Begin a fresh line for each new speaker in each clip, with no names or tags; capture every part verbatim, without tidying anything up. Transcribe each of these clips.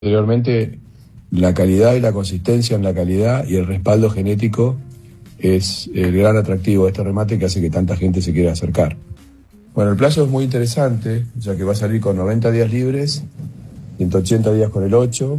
Anteriormente, la calidad y la consistencia en la calidad y el respaldo genético es el gran atractivo de este remate que hace que tanta gente se quiera acercar. Bueno, el plazo es muy interesante, ya que va a salir con noventa días libres, ciento ochenta días con el ocho.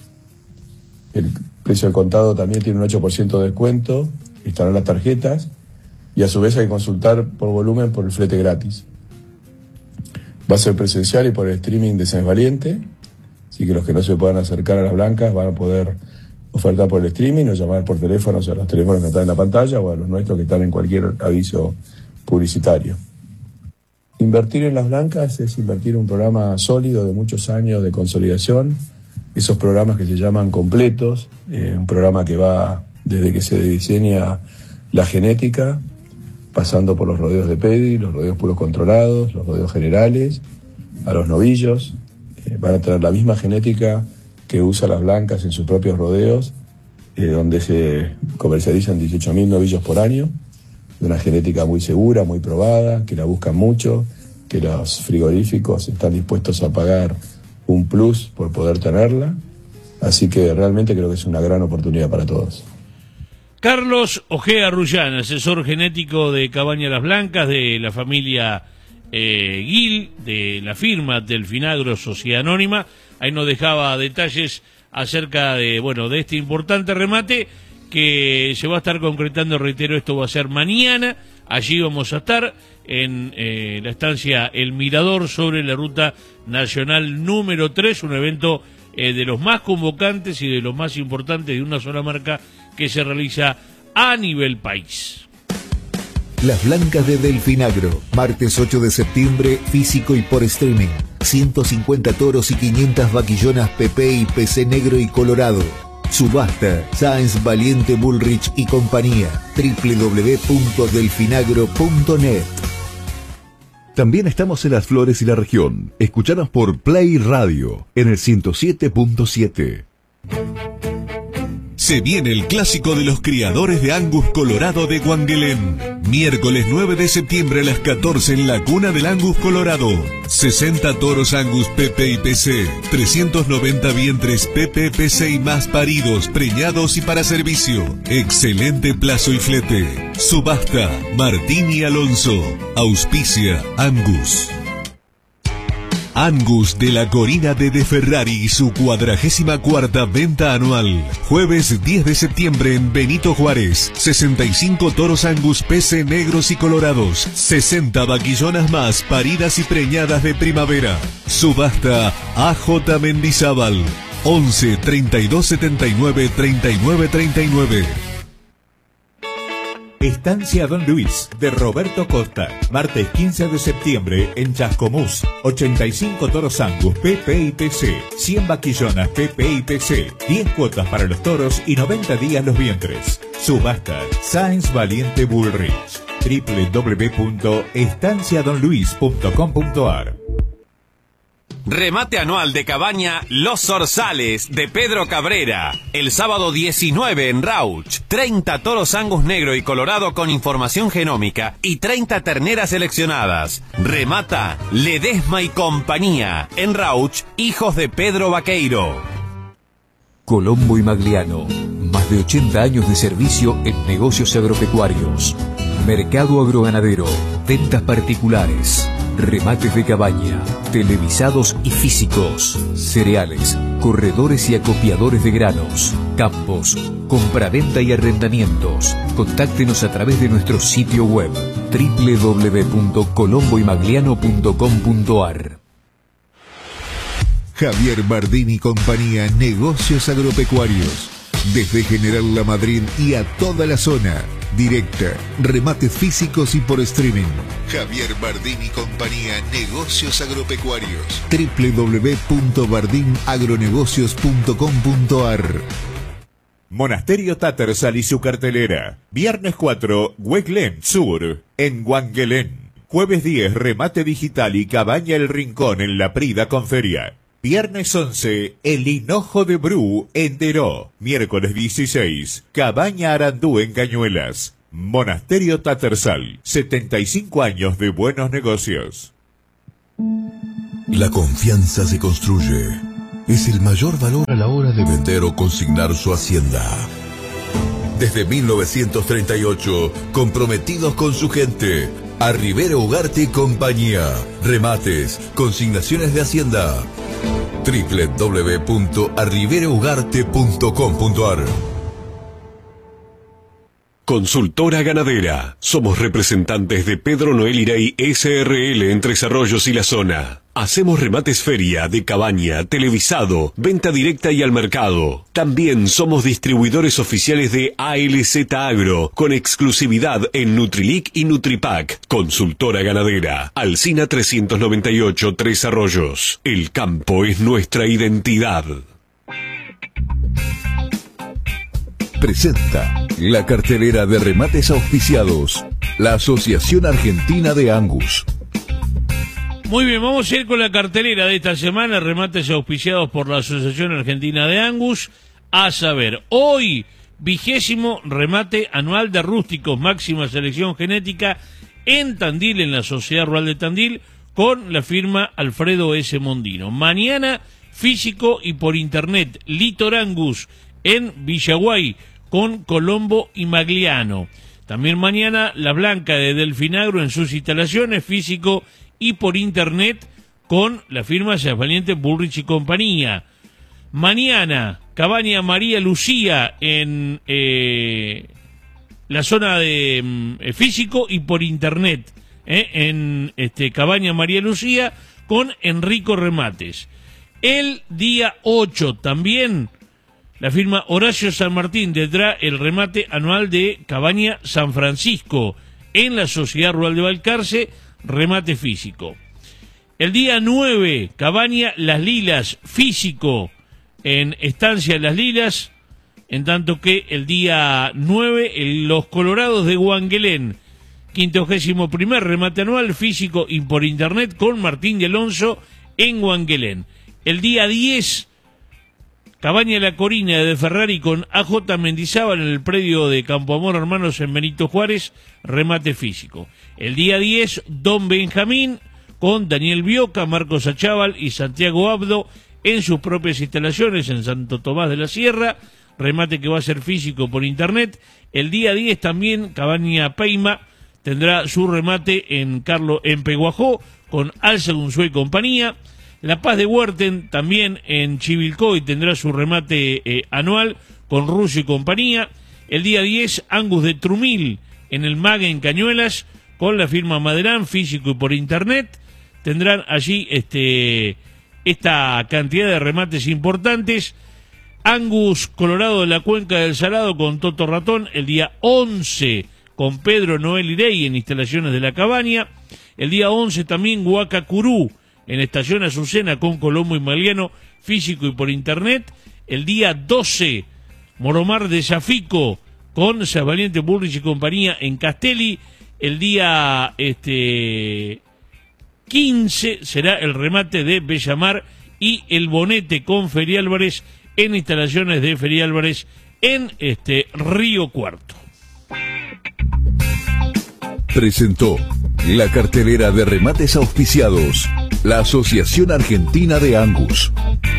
El precio del contado también tiene un ocho por ciento de descuento, estarán las tarjetas y a su vez hay que consultar por volumen por el flete gratis. Va a ser presencial y por el streaming de Sáenz Valiente. Así que los que no se puedan acercar a las blancas van a poder ofertar por el streaming o llamar por teléfono, o sea, los teléfonos que están en la pantalla o a los nuestros que están en cualquier aviso publicitario. Invertir en las blancas es invertir en un programa sólido de muchos años de consolidación, esos programas que se llaman completos, eh, un programa que va desde que se diseña la genética, pasando por los rodeos de pedi, los rodeos puros controlados, los rodeos generales, a los novillos. Van a tener la misma genética que usa las blancas en sus propios rodeos, eh, donde se comercializan dieciocho mil novillos por año, de una genética muy segura, muy probada, que la buscan mucho, que los frigoríficos están dispuestos a pagar un plus por poder tenerla, así que realmente creo que es una gran oportunidad para todos.
Carlos Ojea Rullán, asesor genético de Cabaña Las Blancas, de la familia Eh, Gil, de la firma Delfinagro Sociedad Anónima. Ahí nos dejaba detalles acerca de, bueno, de este importante remate que se va a estar concretando, reitero, esto va a ser mañana. Allí vamos a estar en eh, la estancia El Mirador sobre la Ruta Nacional número tres, un evento eh, de los más convocantes y de los más importantes de una sola marca que se realiza a nivel país.
Las Blancas de Delfinagro, martes ocho de septiembre, físico y por streaming. ciento cincuenta toros y quinientas vaquillonas P P y P C negro y colorado. Subasta, Sáenz Valiente Bullrich y compañía, doble u doble u doble u punto delfinagro punto net. También estamos en Las Flores y la región. Escuchanos por Play Radio, en el ciento siete punto siete.
Se viene el clásico de los criadores de Angus Colorado de Guanguelén. Miércoles nueve de septiembre a las catorce en la cuna del Angus Colorado. sesenta toros Angus P P y P C. trescientos noventa vientres P P, P C y más paridos, preñados y para servicio. Excelente plazo y flete. Subasta Martín y Alonso. Auspicia Angus. Angus de la Corina de De Ferrari y su cuadragésima cuarta venta anual. Jueves diez de septiembre en Benito Juárez. sesenta y cinco toros Angus P C negros y colorados. sesenta vaquillonas más paridas y preñadas de primavera. Subasta A J Mendizábal. once, treinta y dos setenta y nueve, treinta y nueve treinta y nueve.
Estancia Don Luis, de Roberto Costa. Martes quince de septiembre en Chascomús. ochenta y cinco toros Angus P P y P C. cien vaquillonas P P y P C. diez cuotas para los toros y noventa días los vientres. Subasta Sáenz Valiente Bullrich. doble u doble u doble u punto estancia don luis punto com punto a r.
Remate anual de Cabaña Los Zorzales de Pedro Cabrera. El sábado diecinueve en Rauch. treinta toros Angus negro y colorado con información genómica y treinta terneras seleccionadas. Remata Ledesma y compañía. En Rauch, hijos de Pedro Vaqueiro.
Colombo y Magliano. Más de ochenta años de servicio en negocios agropecuarios. Mercado agroganadero. Ventas particulares. Remates de cabaña, televisados y físicos, cereales, corredores y acopiadores de granos, campos, compraventa y arrendamientos. Contáctenos a través de nuestro sitio web doble u doble u doble u punto colombo y magliano punto com punto a r. Javier Bardín y compañía, negocios agropecuarios. Desde General La Madrid y a toda la zona. Directa, remates físicos y por streaming. Javier Bardín y compañía, negocios agropecuarios. doble u doble u doble u punto bardín agronegocios punto com punto a r.
Monasterio Tattersall y su cartelera. Viernes cuatro, Weglen Sur, en Guanguelén. Jueves diez, remate digital y Cabaña El Rincón en La Prida con feria. Viernes once, El Hinojo de Bru en Teró. Miércoles dieciséis, Cabaña Arandú en Cañuelas. Monasterio Tattersall, setenta y cinco años de buenos negocios.
La confianza se construye
es el mayor valor a la hora de vender o consignar su hacienda. Desde mil novecientos treinta y ocho, comprometidos con su gente. Arribera Ugarte y compañía. Remates, consignaciones de hacienda. doble u doble u doble u punto arribera ugarte punto com punto a r.
Consultora Ganadera. Somos representantes de Pedro Noel Irey S R L en Tres Arroyos y la zona. Hacemos remates feria, de cabaña, televisado, venta directa y al mercado. También somos distribuidores oficiales de A L Z Agro, con exclusividad en Nutrilic y Nutripac. Consultora Ganadera. Alsina trescientos noventa y ocho, Tres Arroyos. El campo es nuestra identidad.
Presenta la cartelera de remates auspiciados, la Asociación Argentina de Angus.
Muy bien, vamos a ir con la cartelera de esta semana, remates auspiciados por la Asociación Argentina de Angus. A saber, hoy, vigésimo remate anual de rústicos, máxima selección genética en Tandil, en la Sociedad Rural de Tandil, con la firma Alfredo S. Mondino. Mañana, físico y por internet, Litor Angus, en Villaguay, con Colombo y Magliano. También mañana, La Blanca de Delfinagro en sus instalaciones, físico y por internet, con la firma Seas Valiente, Bullrich y compañía. Mañana, Cabaña María Lucía en eh, la zona de eh, físico y por internet, eh, en este, Cabaña María Lucía, con Enrico Remates. El día ocho también, la firma Horacio San Martín tendrá el remate anual de Cabaña San Francisco en la Sociedad Rural de Balcarce, remate físico. El día nueve, Cabaña Las Lilas, físico en Estancia Las Lilas, en tanto que el día nueve, el, Los Colorados de Guanguelén, quincuagésimo primer remate anual, físico y por internet, con Martín de Alonso en Guanguelén. El día diez, Cabaña La Corina de Ferrari con A J Mendizábal en el predio de Campo Amor Hermanos en Benito Juárez, remate físico. El día diez, Don Benjamín con Daniel Bioca, Marcos Achával y Santiago Abdo en sus propias instalaciones en Santo Tomás de la Sierra, remate que va a ser físico por internet. El día diez también, Cabaña Peima tendrá su remate en Carlos en Peguajó con Alza Unzué y compañía. La Paz de Huerten también en Chivilcoy tendrá su remate eh, anual con Rusio y compañía. El día diez, Angus de Trumil en el Mague en Cañuelas con la firma Maderán, físico y por internet. Tendrán allí este esta cantidad de remates importantes. Angus Colorado de la Cuenca del Salado con Toto Ratón el día once con Pedro Noel Irey en instalaciones de la Cabaña. El día once también Huacacurú en Estación Azucena con Colombo y Magliano, físico y por internet. El día doce, Moromar de Zafico con Seas Valiente, Bullrich y compañía en Castelli. El día este quince será el remate de Bellamar y el Bonete con Feri Álvarez en instalaciones de Feri Álvarez en este Río Cuarto.
Presentó la cartelera de remates auspiciados, la Asociación Argentina de Angus.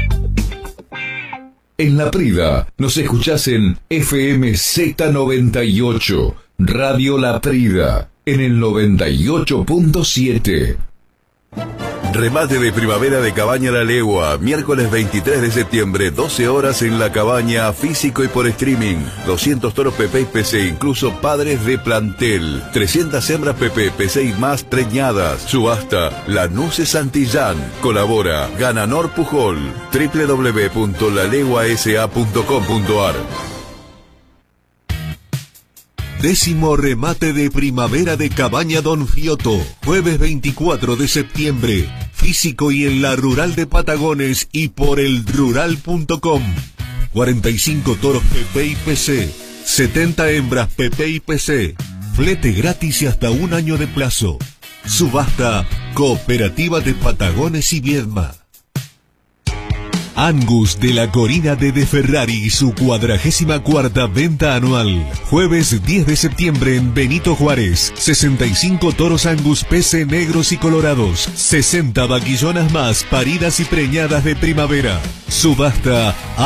En La Prida nos escuchás en F M Z noventa y ocho, Radio La Prida, en el noventa y ocho punto siete.
Remate de primavera de Cabaña La Legua, miércoles veintitrés de septiembre, doce horas en La Cabaña, físico y por streaming. doscientos toros P P y P C, incluso padres de plantel. trescientas hembras P P, P C y más preñadas. Subasta Lanuse Santillán. Colabora Gananor Pujol. doble u doble u doble u punto la legua s a punto com punto a r.
Décimo remate de primavera de Cabaña Don Fiotto, jueves veinticuatro de septiembre, físico y en la Rural de Patagones y por el rural punto com. cuarenta y cinco toros P P y P C, setenta hembras P P y P C, flete gratis y hasta un año de plazo. Subasta Cooperativa de Patagones y Viedma.
Angus de la Corina de De Ferrari, su cuadragésima cuarta venta anual. Jueves diez de septiembre en Benito Juárez. sesenta y cinco toros Angus P C negros y colorados. sesenta vaquillonas más paridas y preñadas de primavera. Subasta